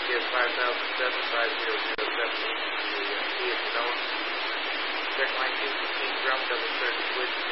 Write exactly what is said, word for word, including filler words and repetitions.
Give five thousand seven, five zero zero seven, the uh, Kia Sonoma. Check line two fifteen drum, double third switch.